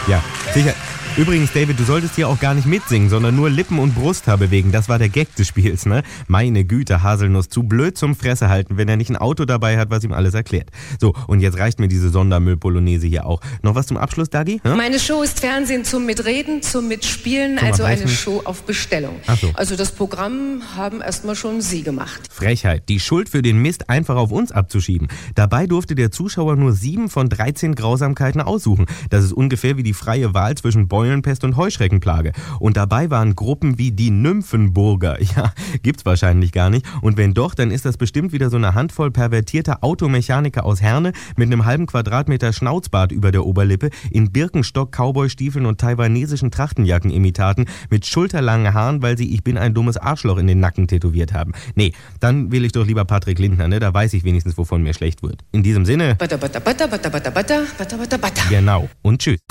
Ja, sicher. Übrigens, David, du solltest hier auch gar nicht mitsingen, sondern nur Lippen und Brusthaar bewegen. Das war der Gag des Spiels, ne? Meine Güte, Haselnuss, zu blöd zum Fresse halten, wenn er nicht ein Auto dabei hat, was ihm alles erklärt. So, und jetzt reicht mir diese Sondermüll-Polonaise hier auch. Noch was zum Abschluss, Dagi? Hm? Meine Show ist Fernsehen zum Mitreden, zum Mitspielen, also eine Show auf Bestellung. Ach so. Also das Programm haben erstmal schon Sie gemacht. Frechheit, die Schuld für den Mist einfach auf uns abzuschieben. Dabei durfte der Zuschauer nur 7 von 13 Grausamkeiten aussuchen. Das ist ungefähr wie die freie Wahl zwischen Beulenpest und Heuschreckenplage. Und dabei waren Gruppen wie die Nymphenburger. Ja, gibt's wahrscheinlich gar nicht. Und wenn doch, dann ist das bestimmt wieder so eine Handvoll pervertierter Automechaniker aus Herne mit einem halben Quadratmeter Schnauzbart über der Oberlippe, in Birkenstock, Cowboystiefeln und taiwanesischen Trachtenjacken-Imitaten mit schulterlangen Haaren, weil sie "Ich bin ein dummes Arschloch" in den Nacken tätowiert haben. Nee, dann will ich doch lieber Patrick Lindner, ne? Da weiß ich wenigstens, wovon mir schlecht wird. In diesem Sinne... Butter, butter, butter, butter, butter, butter, butter, butter, butter. Genau. Und tschüss.